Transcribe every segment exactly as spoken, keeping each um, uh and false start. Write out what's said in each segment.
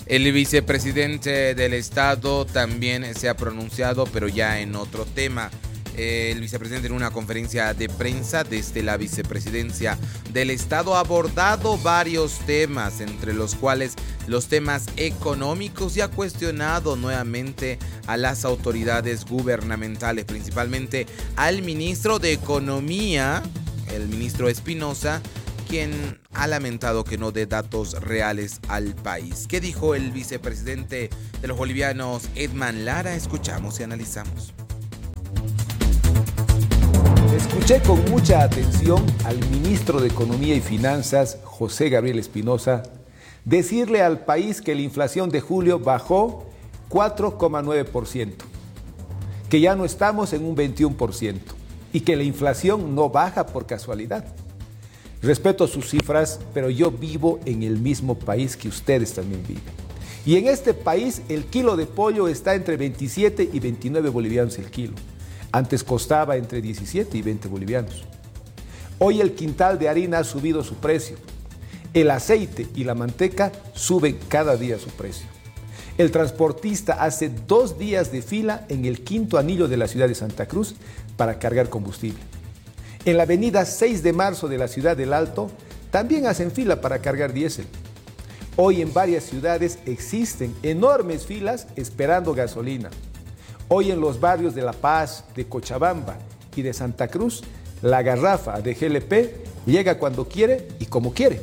El vicepresidente del Estado también se ha pronunciado, pero ya en otro tema. El vicepresidente en una conferencia de prensa desde la vicepresidencia del Estado ha abordado varios temas, entre los cuales los temas económicos, y ha cuestionado nuevamente a las autoridades gubernamentales, principalmente al ministro de Economía, el ministro Espinosa, quien ha lamentado que no dé datos reales al país. ¿Qué dijo el vicepresidente de los bolivianos, Edman Lara? Escuchamos y analizamos. Escuché con mucha atención al ministro de Economía y Finanzas, José Gabriel Espinosa, decirle al país que la inflación de julio bajó cuatro coma nueve por ciento, que ya no estamos en un veintiuno por ciento y que la inflación no baja por casualidad. Respeto sus cifras, pero yo vivo en el mismo país que ustedes también viven. Y en este país el kilo de pollo está entre veintisiete y veintinueve bolivianos el kilo. Antes costaba entre diecisiete y veinte bolivianos. Hoy el quintal de harina ha subido su precio. El aceite y la manteca suben cada día su precio. El transportista hace dos días de fila en el quinto anillo de la ciudad de Santa Cruz para cargar combustible. En la avenida seis de marzo de la ciudad del Alto también hacen fila para cargar diésel. Hoy en varias ciudades existen enormes filas esperando gasolina. Hoy en los barrios de La Paz, de Cochabamba y de Santa Cruz, la garrafa de G L P llega cuando quiere y como quiere.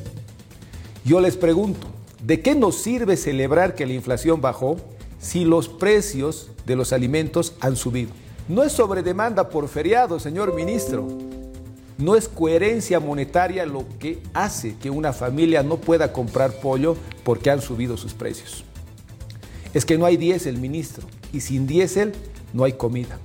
Yo les pregunto, ¿de qué nos sirve celebrar que la inflación bajó si los precios de los alimentos han subido? No es sobredemanda por feriado, señor ministro. No es coherencia monetaria lo que hace que una familia no pueda comprar pollo porque han subido sus precios. Es que no hay diésel, ministro, y sin diésel no hay comida.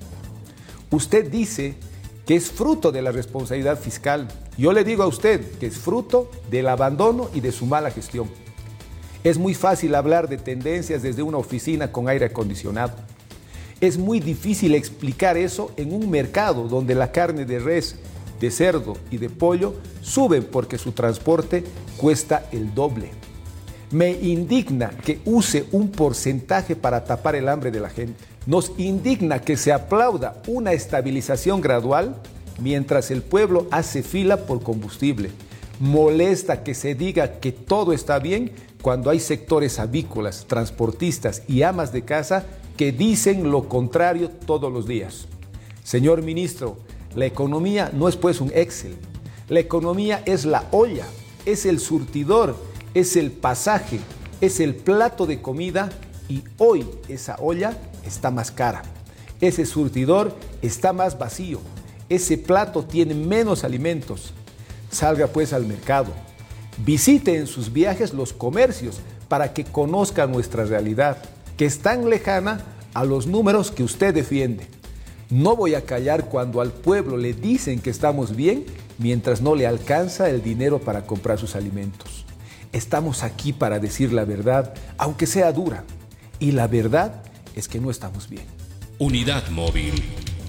Usted dice que es fruto de la responsabilidad fiscal. Yo le digo a usted que es fruto del abandono y de su mala gestión. Es muy fácil hablar de tendencias desde una oficina con aire acondicionado. Es muy difícil explicar eso en un mercado donde la carne de res, de cerdo y de pollo suben porque su transporte cuesta el doble. Me indigna que use un porcentaje para tapar el hambre de la gente. Nos indigna que se aplauda una estabilización gradual mientras el pueblo hace fila por combustible. Molesta que se diga que todo está bien cuando hay sectores avícolas, transportistas y amas de casa que dicen lo contrario todos los días. Señor ministro, la economía no es pues un Excel. La economía es la olla, es el surtidor, es el pasaje, es el plato de comida y hoy esa olla está más cara. Ese surtidor está más vacío. Ese plato tiene menos alimentos. Salga pues al mercado. Visite en sus viajes los comercios para que conozca nuestra realidad, que es tan lejana a los números que usted defiende. No voy a callar cuando al pueblo le dicen que estamos bien mientras no le alcanza el dinero para comprar sus alimentos. Estamos aquí para decir la verdad, aunque sea dura. Y la verdad es que no estamos bien. Unidad Móvil.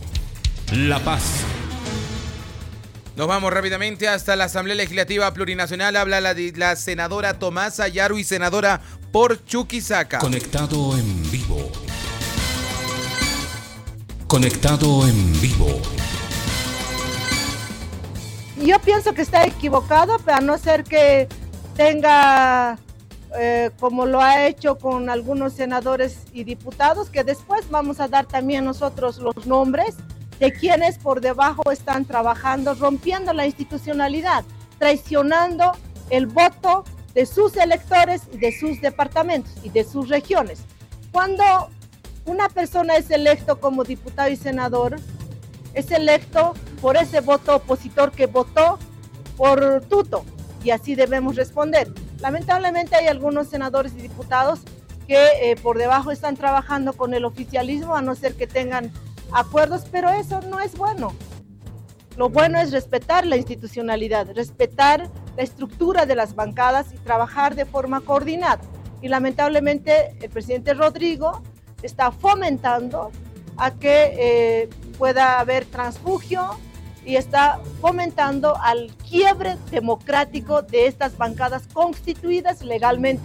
La Paz. Nos vamos rápidamente hasta la Asamblea Legislativa Plurinacional. Habla la, la senadora Tomasa Yarui, senadora por Chuquisaca. Conectado en vivo. Conectado en vivo. Yo pienso que está equivocado, a no ser que tenga, eh, como lo ha hecho con algunos senadores y diputados, que después vamos a dar también nosotros los nombres de quienes por debajo están trabajando, rompiendo la institucionalidad, traicionando el voto de sus electores y de sus departamentos y de sus regiones. Cuando una persona es electo como diputado y senador, es electo por ese voto opositor que votó por tuto, y así debemos responder. Lamentablemente hay algunos senadores y diputados que eh, por debajo están trabajando con el oficialismo, a no ser que tengan acuerdos, pero eso no es bueno. Lo bueno es respetar la institucionalidad, respetar la estructura de las bancadas y trabajar de forma coordinada. Y lamentablemente el presidente Rodrigo está fomentando a que eh, pueda haber transfugio y está fomentando al quiebre democrático de estas bancadas constituidas legalmente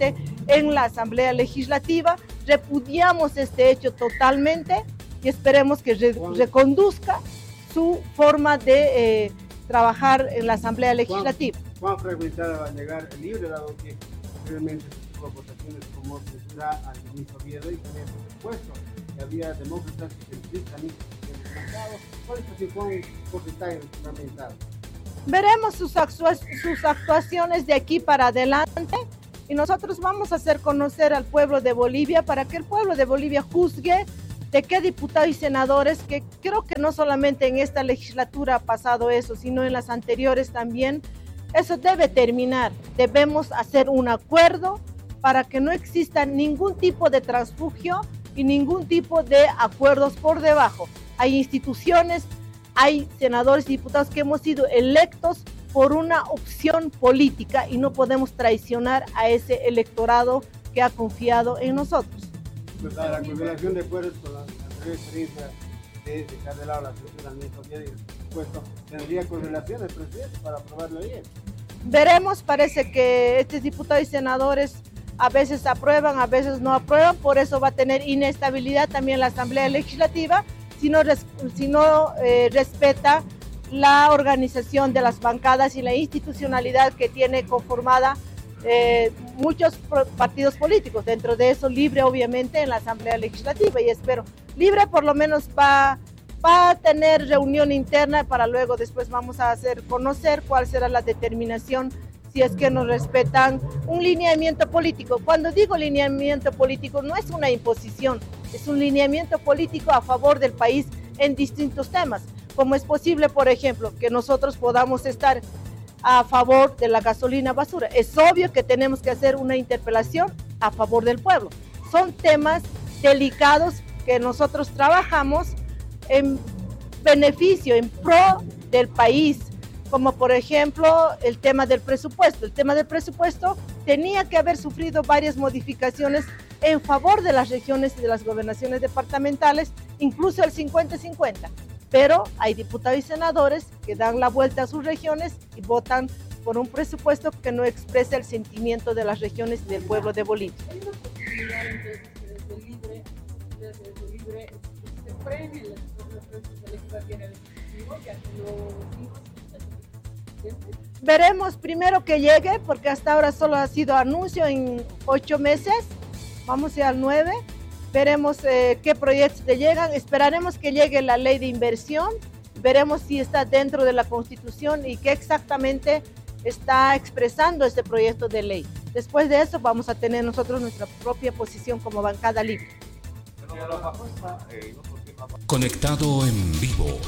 en la Asamblea Legislativa. Repudiamos este hecho totalmente y esperemos que re reconduzca su forma de eh, trabajar en la Asamblea Legislativa. ¿Cuán fragmentada va a llegar el libre, dado que realmente tuvo votaciones como censura al ministro Oviedo y también, por supuesto, que había demócratas que también se descansados? ¿Cuál es cuán porcentaje fragmentado? Veremos sus, actu sus actuaciones de aquí para adelante y nosotros vamos a hacer conocer al pueblo de Bolivia para que el pueblo de Bolivia juzgue de qué diputados y senadores, que creo que no solamente en esta legislatura ha pasado eso, sino en las anteriores también. Eso debe terminar. Debemos hacer un acuerdo para que no exista ningún tipo de transfugio y ningún tipo de acuerdos por debajo. Hay instituciones, hay senadores y diputados que hemos sido electos por una opción política y no podemos traicionar a ese electorado que ha confiado en nosotros. Pues la correlación de acuerdos con la anterior experiencia de dejar de lado la estructura del ministro Oviedo y por supuesto tendría correlación el presidente para aprobarlo bien. Veremos, parece que estos diputados y senadores a veces aprueban, a veces no aprueban, por eso va a tener inestabilidad también la Asamblea Legislativa si no, res, si no eh, respeta la organización de las bancadas y la institucionalidad que tiene conformada eh, muchos partidos políticos, dentro de eso Libre obviamente en la Asamblea Legislativa, y espero Libre por lo menos va, va a tener reunión interna para luego después vamos a hacer conocer cuál será la determinación si es que nos respetan un lineamiento político. Cuando digo lineamiento político no es una imposición, es un lineamiento político a favor del país en distintos temas. ¿Cómo es posible, por ejemplo, que nosotros podamos estar a favor de la gasolina basura? Es obvio que tenemos que hacer una interpelación a favor del pueblo. Son temas delicados que nosotros trabajamos en beneficio, en pro del país, como por ejemplo el tema del presupuesto. El tema del presupuesto tenía que haber sufrido varias modificaciones en favor de las regiones y de las gobernaciones departamentales, incluso el cincuenta cincuenta. Pero hay diputados y senadores que dan la vuelta a sus regiones y votan por un presupuesto que no expresa el sentimiento de las regiones y del pueblo de Bolivia. ¿Hay una posibilidad entonces que desde Libre, desde Libre se premie las propuestas de legislación del Ejecutivo, ya que lo dijo? Veremos primero que llegue, porque hasta ahora solo ha sido anuncio en ocho meses, vamos ya al nueve. Veremos eh, qué proyectos le llegan, esperaremos que llegue la ley de inversión, veremos si está dentro de la Constitución y qué exactamente está expresando este proyecto de ley. Después de eso vamos a tener nosotros nuestra propia posición como bancada Libre. Conectado en vivo.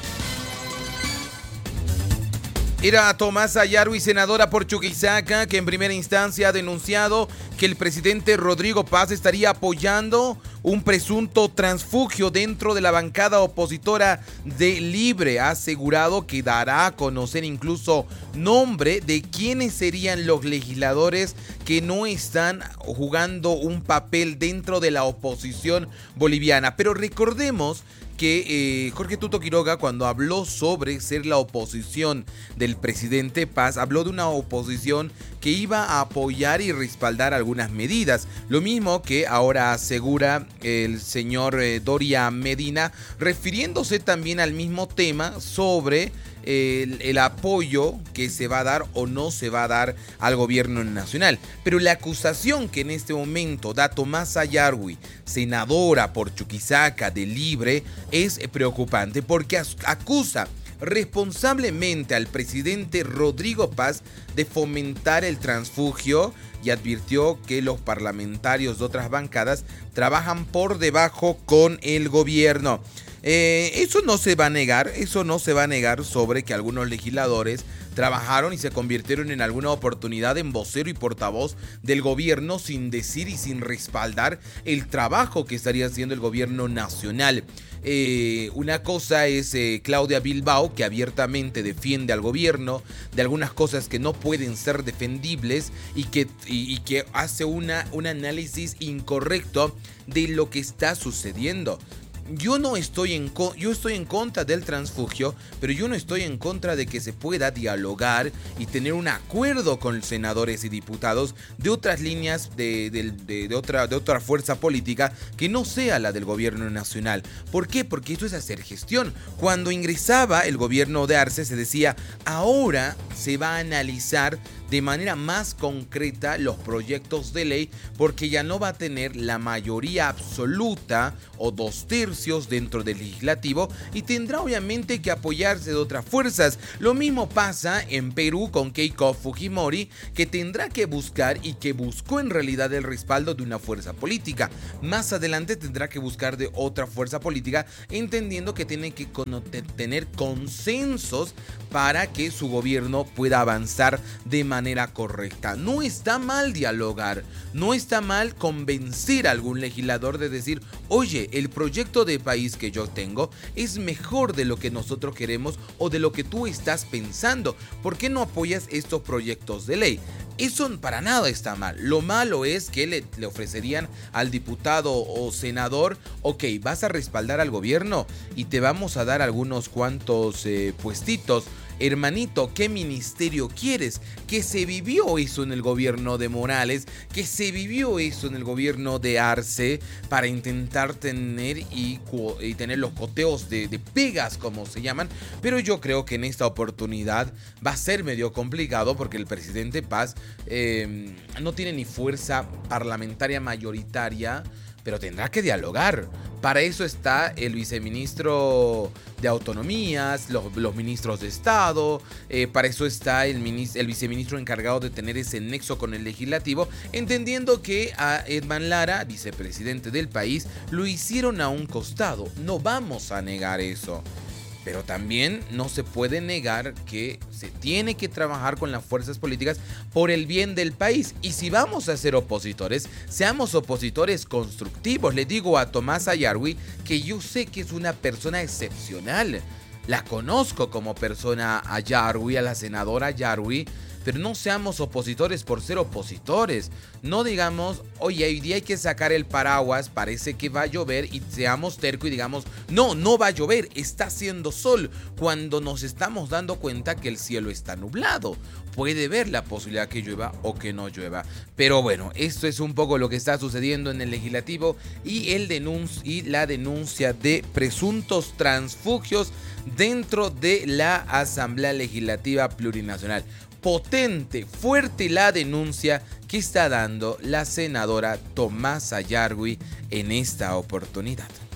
Era Tomás Ayarwi, senadora por Chuquisaca, que en primera instancia ha denunciado que el presidente Rodrigo Paz estaría apoyando un presunto transfugio dentro de la bancada opositora de Libre. Ha asegurado que dará a conocer incluso nombre de quiénes serían los legisladores que no están jugando un papel dentro de la oposición boliviana. Pero recordemos que eh, Jorge Tuto Quiroga, cuando habló sobre ser la oposición del presidente Paz, habló de una oposición que iba a apoyar y respaldar algunas medidas. Lo mismo que ahora asegura el señor eh, Doria Medina, refiriéndose también al mismo tema sobre El, el apoyo que se va a dar o no se va a dar al gobierno nacional. Pero la acusación que en este momento da Tomás Ayarwi, senadora por Chuquisaca de Libre, es preocupante porque acusa responsablemente al presidente Rodrigo Paz de fomentar el transfugio y advirtió que los parlamentarios de otras bancadas trabajan por debajo con el gobierno. Eh, eso no se va a negar, eso no se va a negar sobre que algunos legisladores trabajaron y se convirtieron en alguna oportunidad en vocero y portavoz del gobierno sin decir y sin respaldar el trabajo que estaría haciendo el gobierno nacional. Eh, una cosa es eh, Claudia Bilbao, que abiertamente defiende al gobierno de algunas cosas que no pueden ser defendibles y que, y, y que hace una, un análisis incorrecto de lo que está sucediendo. yo no estoy en, yo estoy en contra del transfugio, pero yo no estoy en contra de que se pueda dialogar y tener un acuerdo con senadores y diputados de otras líneas de, de, de, de, otra, de otra fuerza política que no sea la del gobierno nacional. ¿Por qué? Porque esto es hacer gestión. Cuando ingresaba el gobierno de Arce se decía, ahora se va a analizar de manera más concreta los proyectos de ley porque ya no va a tener la mayoría absoluta o dos tercios dentro del legislativo y tendrá obviamente que apoyarse de otras fuerzas. Lo mismo pasa en Perú con Keiko Fujimori, que tendrá que buscar y que buscó en realidad el respaldo de una fuerza política. Más adelante tendrá que buscar de otra fuerza política, entendiendo que tiene que tener consensos para que su gobierno pueda avanzar de manera correcta. No está mal dialogar, no está mal convencer a algún legislador de decir, oye, el proyecto de país que yo tengo es mejor de lo que nosotros queremos o de lo que tú estás pensando. ¿Por qué no apoyas estos proyectos de ley? Eso para nada está mal. Lo malo es que le, le ofrecerían al diputado o senador, ok, vas a respaldar al gobierno y te vamos a dar algunos cuantos eh, puestitos. Hermanito, ¿qué ministerio quieres? Que se vivió eso en el gobierno de Morales, que se vivió eso en el gobierno de Arce para intentar tener y, y tener los coteos de, de pegas, como se llaman. Pero yo creo que en esta oportunidad va a ser medio complicado porque el presidente Paz eh, no tiene ni fuerza parlamentaria mayoritaria, pero tendrá que dialogar. Para eso está el viceministro de Autonomías, los, los ministros de Estado, eh, para eso está el, ministro, el viceministro encargado de tener ese nexo con el legislativo, entendiendo que a Edman Lara, vicepresidente del país, lo hicieron a un costado. No vamos a negar eso. Pero también no se puede negar que se tiene que trabajar con las fuerzas políticas por el bien del país. Y si vamos a ser opositores, seamos opositores constructivos. Le digo a Tomás Ayarwi que yo sé que es una persona excepcional. La conozco como persona a Ayarwi, a la senadora Ayarwi. Pero no seamos opositores por ser opositores. No digamos, oye, hoy día hay que sacar el paraguas, parece que va a llover, y seamos tercos y digamos, no, no va a llover, está haciendo sol, cuando nos estamos dando cuenta que el cielo está nublado. Puede haber la posibilidad que llueva o que no llueva. Pero bueno, esto es un poco lo que está sucediendo en el legislativo y, el denunci- y la denuncia de presuntos transfugios dentro de la Asamblea Legislativa Plurinacional. Potente, fuerte la denuncia que está dando la senadora Tomás Ayarwi en esta oportunidad.